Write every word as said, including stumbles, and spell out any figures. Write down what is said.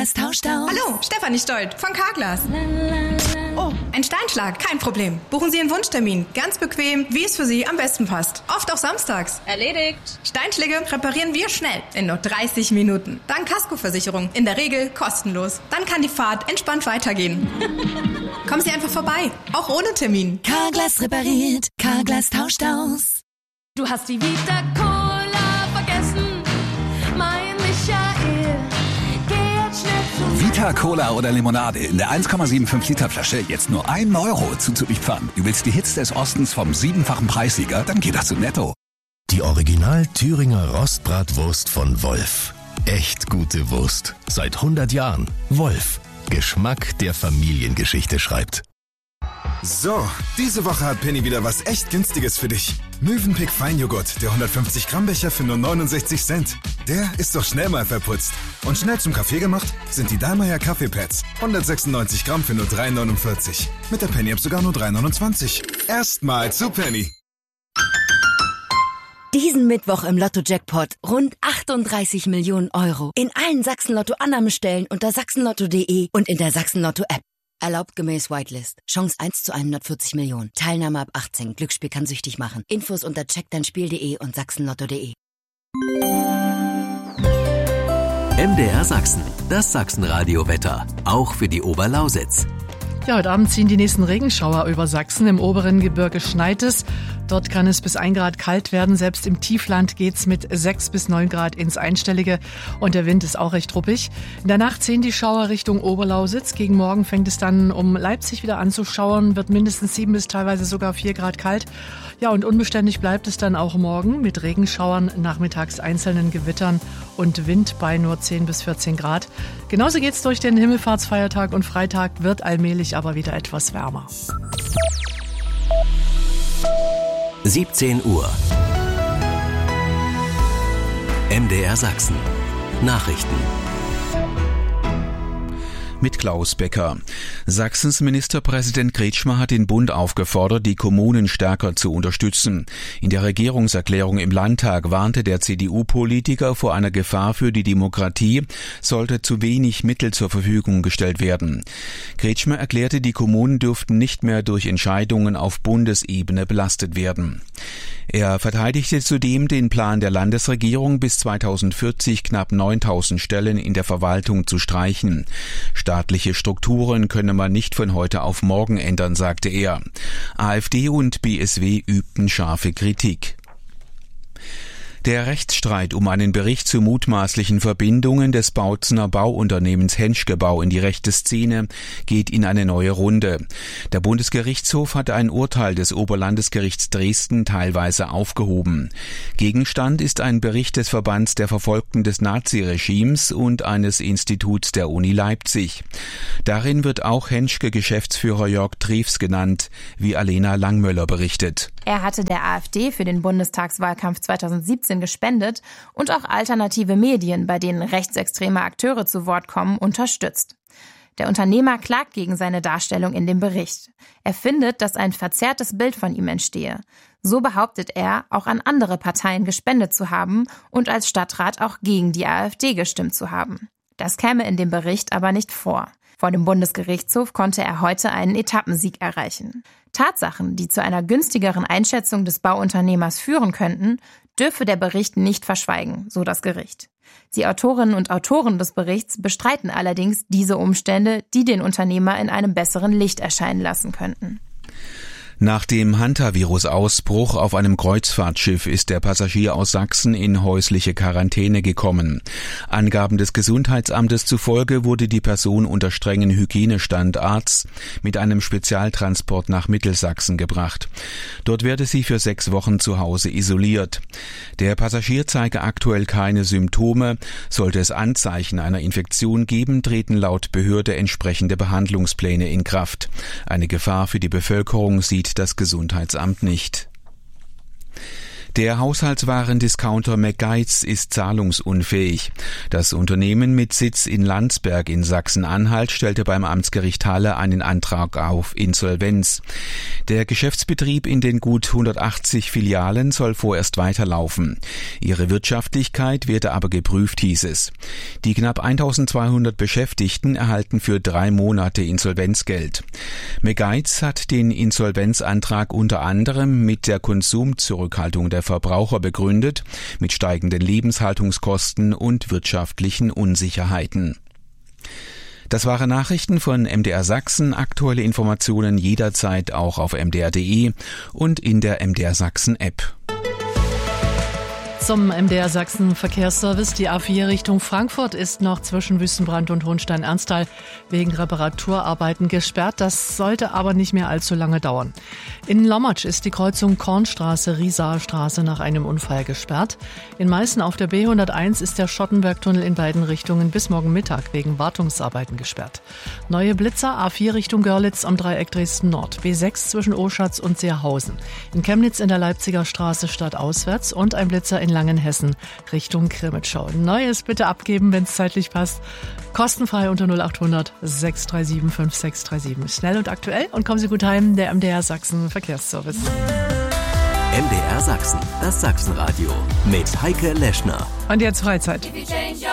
Carglass tauscht aus. Hallo, Stefanie Stolt von Carglass. Oh, ein Steinschlag, kein Problem. Buchen Sie Ihren Wunschtermin. Ganz bequem, wie es für Sie am besten passt. Oft auch samstags. Erledigt. Steinschläge reparieren wir schnell, in nur dreißig Minuten. Dank Kaskoversicherung, in der Regel kostenlos. Dann kann die Fahrt entspannt weitergehen. Kommen Sie einfach vorbei, auch ohne Termin. Carglass repariert, Carglass tauscht aus. Du hast die Vita Cola vergessen, mein Michael. Geh jetzt schnell zu Vita Cola oder Limonade in der eins Komma fünfundsiebzig Liter Flasche jetzt nur ein Euro zuzüglich Pfand. Du willst die Hits des Ostens vom siebenfachen Preissieger? Dann geht das zu Netto. Die Original Thüringer Rostbratwurst von Wolf. Echt gute Wurst. Seit hundert Jahren. Wolf. Geschmack, der Familiengeschichte schreibt. So, diese Woche hat Penny wieder was echt Günstiges für dich. Mövenpick Feinjoghurt, der hundertfünfzig Gramm Becher für nur neunundsechzig Cent. Der ist doch schnell mal verputzt. Und schnell zum Kaffee gemacht sind die Dallmayr Kaffeepads. hundertsechsundneunzig Gramm für nur drei neunundvierzig. Mit der Penny-App sogar nur drei neunundzwanzig. Erstmal zu Penny. Diesen Mittwoch im Lotto-Jackpot rund achtunddreißig Millionen Euro. In allen Sachsen-Lotto-Annahmestellen unter sachsenlotto punkt de und in der Sachsen-Lotto-App. Erlaubt gemäß Whitelist. Chance eins zu hundertvierzig Millionen. Teilnahme ab achtzehn. Glücksspiel kann süchtig machen. Infos unter check dein spiel punkt de und sachsenlotto punkt de. M D R Sachsen. Das Sachsenradio-Wetter. Auch für die Oberlausitz. Ja, heute Abend ziehen die nächsten Regenschauer über Sachsen. Im oberen Gebirge schneit es. Dort kann es bis ein Grad kalt werden. Selbst im Tiefland geht's mit sechs bis neun Grad ins Einstellige. Und der Wind ist auch recht ruppig. In der Nacht ziehen die Schauer Richtung Oberlausitz. Gegen Morgen fängt es dann um Leipzig wieder an zu schauern. Wird mindestens sieben bis teilweise sogar vier Grad kalt. Ja, und unbeständig bleibt es dann auch morgen mit Regenschauern, nachmittags einzelnen Gewittern und Wind bei nur zehn bis vierzehn Grad. Genauso geht's durch den Himmelfahrtsfeiertag und Freitag, wird allmählich aber wieder etwas wärmer. siebzehn Uhr. M D R Sachsen. Nachrichten. Mit Klaus Becker. Sachsens Ministerpräsident Kretschmer hat den Bund aufgefordert, die Kommunen stärker zu unterstützen. In der Regierungserklärung im Landtag warnte der C D U-Politiker vor einer Gefahr für die Demokratie, sollte zu wenig Mittel zur Verfügung gestellt werden. Kretschmer erklärte, die Kommunen dürften nicht mehr durch Entscheidungen auf Bundesebene belastet werden. Er verteidigte zudem den Plan der Landesregierung, bis zweitausendvierzig knapp neuntausend Stellen in der Verwaltung zu streichen. Staatliche Strukturen könne man nicht von heute auf morgen ändern, sagte er. AfD und B S W übten scharfe Kritik. Der Rechtsstreit um einen Bericht zu mutmaßlichen Verbindungen des Bautzener Bauunternehmens Henschke Bau in die rechte Szene geht in eine neue Runde. Der Bundesgerichtshof hat ein Urteil des Oberlandesgerichts Dresden teilweise aufgehoben. Gegenstand ist ein Bericht des Verbands der Verfolgten des Naziregimes und eines Instituts der Uni Leipzig. Darin wird auch Henschke-Geschäftsführer Jörg Treves genannt, wie Alena Langmöller berichtet. Er hatte der AfD für den Bundestagswahlkampf zweitausendsiebzehn gespendet und auch alternative Medien, bei denen rechtsextreme Akteure zu Wort kommen, unterstützt. Der Unternehmer klagt gegen seine Darstellung in dem Bericht. Er findet, dass ein verzerrtes Bild von ihm entstehe. So behauptet er, auch an andere Parteien gespendet zu haben und als Stadtrat auch gegen die AfD gestimmt zu haben. Das käme in dem Bericht aber nicht vor. Vor dem Bundesgerichtshof konnte er heute einen Etappensieg erreichen. Tatsachen, die zu einer günstigeren Einschätzung des Bauunternehmers führen könnten, dürfe der Bericht nicht verschweigen, so das Gericht. Die Autorinnen und Autoren des Berichts bestreiten allerdings diese Umstände, die den Unternehmer in einem besseren Licht erscheinen lassen könnten. Nach dem Hantavirus-Ausbruch auf einem Kreuzfahrtschiff ist der Passagier aus Sachsen in häusliche Quarantäne gekommen. Angaben des Gesundheitsamtes zufolge wurde die Person unter strengen Hygienestandards mit einem Spezialtransport nach Mittelsachsen gebracht. Dort werde sie für sechs Wochen zu Hause isoliert. Der Passagier zeige aktuell keine Symptome. Sollte es Anzeichen einer Infektion geben, treten laut Behörde entsprechende Behandlungspläne in Kraft. Eine Gefahr für die Bevölkerung sieht das Gesundheitsamt nicht. Der Haushaltswarendiscounter McGuides ist zahlungsunfähig. Das Unternehmen mit Sitz in Landsberg in Sachsen-Anhalt stellte beim Amtsgericht Halle einen Antrag auf Insolvenz. Der Geschäftsbetrieb in den gut hundertachtzig Filialen soll vorerst weiterlaufen. Ihre Wirtschaftlichkeit werde aber geprüft, hieß es. Die knapp eintausendzweihundert Beschäftigten erhalten für drei Monate Insolvenzgeld. McGuides hat den Insolvenzantrag unter anderem mit der Konsumzurückhaltung der Verbraucher begründet, mit steigenden Lebenshaltungskosten und wirtschaftlichen Unsicherheiten. Das waren Nachrichten von M D R Sachsen. Aktuelle Informationen jederzeit auch auf m d r punkt d e und in der M D R Sachsen App. Zum M D R Sachsen Verkehrsservice. Die A vier Richtung Frankfurt ist noch zwischen Wüstenbrand und Hohenstein-Ernsthal wegen Reparaturarbeiten gesperrt. Das sollte aber nicht mehr allzu lange dauern. In Lommatsch ist die Kreuzung Kornstraße-Riesaer-Straße nach einem Unfall gesperrt. In Meißen auf der B hunderteins ist der Schottenbergtunnel in beiden Richtungen bis morgen Mittag wegen Wartungsarbeiten gesperrt. Neue Blitzer A vier Richtung Görlitz am Dreieck Dresden-Nord. B sechs zwischen Oschatz und Seerhausen. In Chemnitz in der Leipziger Straße stadtauswärts und ein Blitzer in Langenhessen Richtung Krimitschau. Neues bitte abgeben, wenn es zeitlich passt. Kostenfrei unter null acht hundert sechs drei sieben fünf sechs drei sieben. Schnell und aktuell und kommen Sie gut heim, der M D R Sachsen Verkehrsservice. M D R Sachsen, das Sachsenradio mit Heike Leschner. Und jetzt Freizeit.